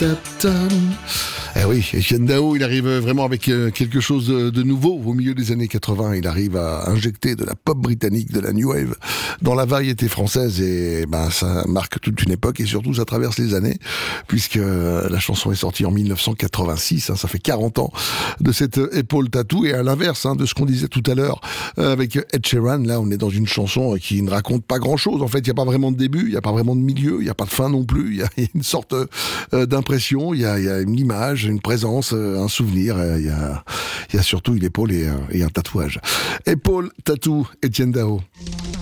Eh oui, Etienne Dao, il arrive vraiment avec quelque chose de nouveau. Au milieu des années 80, il arrive à injecter de la pop britannique, de la new wave dans la variété française et ça marque toute une époque et surtout ça traverse les années puisque la chanson est sortie en 1986, ça fait 40 ans de cette épaule tattoo et à l'inverse de ce qu'on disait tout à l'heure avec Ed Sheeran, là on est dans une chanson qui ne raconte pas grand chose. En fait, il n'y a pas vraiment de début, il n'y a pas vraiment de milieu, il n'y a pas de fin non plus, il y a une sorte d'impression, il y a une image, une présence, un souvenir, il y a surtout une épaule et un tatouage. Épaule, tatou, Etienne Dao.